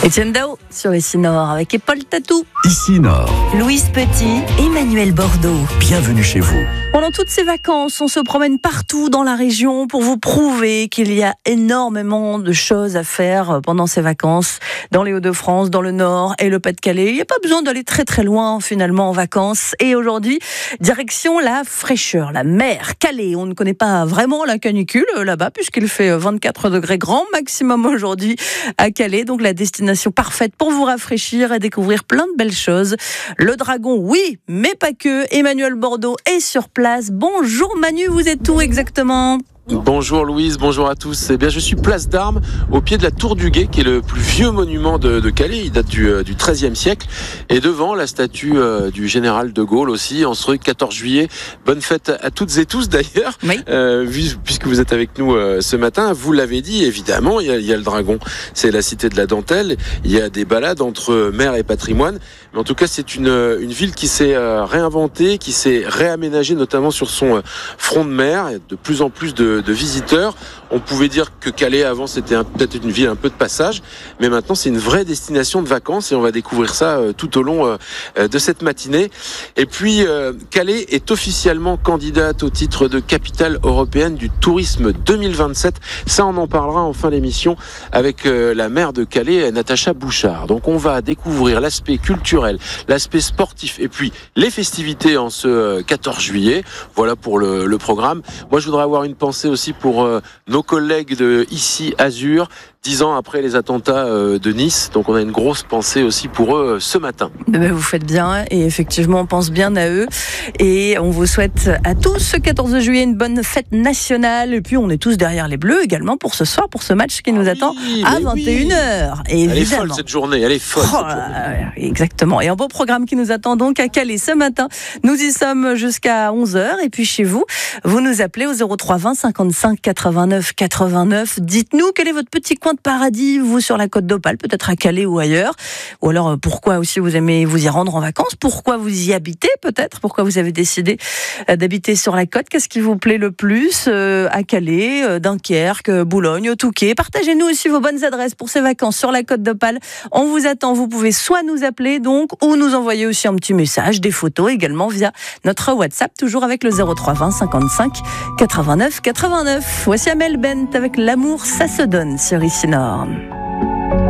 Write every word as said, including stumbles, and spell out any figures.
Etienne Dao sur Ici Nord avec Paul Tatou. Ici Nord. Louise Petit, Emmanuel Bordeaux. Bienvenue chez vous. Pendant toutes ces vacances, on se promène partout dans la région pour vous prouver qu'il y a énormément de choses à faire pendant ces vacances dans les Hauts-de-France, dans le Nord et le Pas-de-Calais. Il n'y a pas besoin d'aller très très loin finalement en vacances. Et aujourd'hui, direction la fraîcheur, la mer, Calais. On ne connaît pas vraiment la canicule là-bas puisqu'il fait vingt-quatre degrés grand maximum aujourd'hui à Calais. Donc la destination parfaite pour vous rafraîchir et découvrir plein de belles choses. Le Dragon, oui, mais pas que. Emmanuel Bordeaux est sur place. Bonjour Manu, vous êtes où exactement ? Bonjour Louise, bonjour à tous. Eh bien, je suis place d'Armes, au pied de la Tour du Guet, qui est le plus vieux monument de, de Calais. Il date du, du treizième siècle. Et devant, la statue euh, du général de Gaulle aussi, en ce quatorze juillet. Bonne fête à toutes et tous d'ailleurs. Oui. Euh, puisque vous êtes avec nous euh, ce matin, vous l'avez dit, évidemment, il y, a, il y a le Dragon. C'est la cité de la dentelle. Il y a des balades entre mer et patrimoine. Mais en tout cas, c'est une, une ville qui s'est euh, réinventée, qui s'est réaménagée, notamment sur son euh, front de mer. Il y a de plus en plus de, de visiteurs. On pouvait dire que Calais, avant, c'était un, peut-être une ville un peu de passage. Mais maintenant, c'est une vraie destination de vacances et on va découvrir ça euh, tout au long euh, de cette matinée. Et puis, euh, Calais est officiellement candidate au titre de capitale européenne du tourisme deux mille vingt-sept. Ça, on en parlera en fin d'émission avec euh, la maire de Calais, Natacha Bouchard. Donc, on va découvrir l'aspect culturel, l'aspect sportif et puis les festivités en ce quatorze juillet. Voilà pour le, le programme. Moi, je voudrais avoir une pensée aussi pour euh, nos collègues de Ici Azur, dix ans après les attentats euh, de Nice. Donc, on a une grosse pensée aussi pour eux euh, ce matin. Ben, vous faites bien et effectivement, on pense bien à eux. Et on vous souhaite à tous ce quatorze juillet une bonne fête nationale. Et puis, on est tous derrière les Bleus également pour ce soir, pour ce match qui nous ah attend oui, à vingt et une heures. Oui. Elle est folle cette journée, elle est folle. Oh, exactement. Et un beau programme qui nous attend donc à Calais ce matin. Nous y sommes jusqu'à onze heures. Et puis chez vous, vous nous appelez au zéro trois vingt cinquante-cinq quatre-vingt-neuf quatre-vingt-neuf. Dites-nous quel est votre petit coin de paradis, vous sur la Côte d'Opale, peut-être à Calais ou ailleurs. Ou alors pourquoi aussi vous aimez vous y rendre en vacances. Pourquoi vous y habitez peut-être. Pourquoi vous avez décidé d'habiter sur la côte. Qu'est-ce qui vous plaît le plus euh, à Calais, euh, Dunkerque, Boulogne, au Touquet. Partagez-nous aussi vos bonnes adresses pour ces vacances sur la Côte d'Opale. On vous attend. Vous pouvez soit nous appeler donc ou nous envoyer aussi un petit message, des photos également via notre WhatsApp, toujours avec le zéro trois vingt cinquante-cinq quatre-vingt-neuf quatre-vingt-neuf. Voici Amel Bent avec L'amour, ça se donne sur Ici Nord.